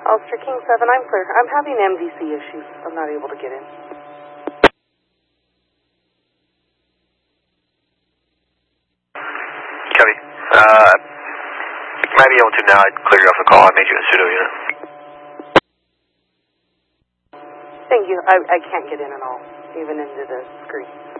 Ulster King 7, I'm clear. I'm having MDC issues. I'm not able to get in. Copy. Might be able to now. I'd clear you off the call. I made you a pseudo unit. Thank you. I can't get in at all, even into the screen.